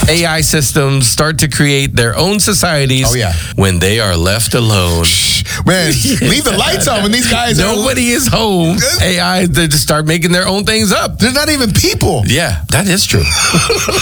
AI systems start to create their own societies when they are left alone. Man, leave the lights on when these guys Nobody is home. AI, they just start making their own things up. They're not even people. Yeah, that is true.